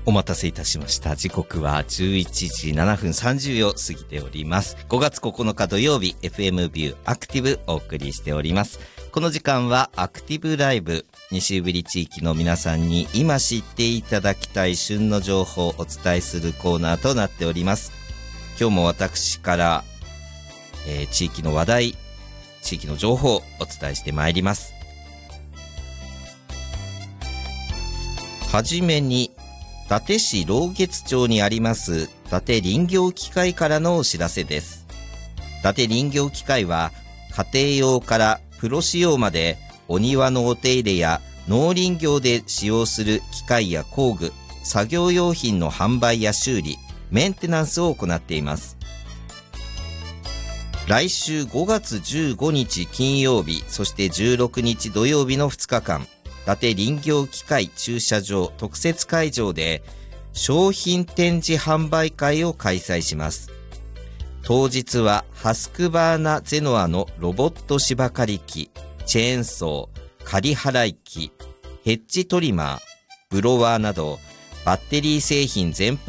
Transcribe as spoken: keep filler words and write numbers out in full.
お待たせいたしました。時刻はじゅういちじななふんさんじゅうよ過ぎております。ごがつここのか土曜日、 エフエム ビューアクティブお送りしております。この時間はアクティブライブ、西宇部地域の皆さんに今知っていただきたい旬の情報をお伝えするコーナーとなっております。今日も私から、えー、地域の話題、地域の情報をお伝えしてまいります。はじめに、伊達市老月町にあります伊達林業機械からのお知らせです。伊達林業機械は家庭用からプロ仕様までお庭のお手入れや農林業で使用する機械や工具、作業用品の販売や修理、メンテナンスを行っています。来週ごがつじゅうごにち金曜日、そしてじゅうろくにち土曜日のふつかかん、伊達林業機械駐車場特設会場で商品展示販売会を開催します。当日はハスクバーナゼノアのロボット芝刈り機、チェーンソー、刈り払い機、ヘッジトリマー、ブロワーなどバッテリー製品全般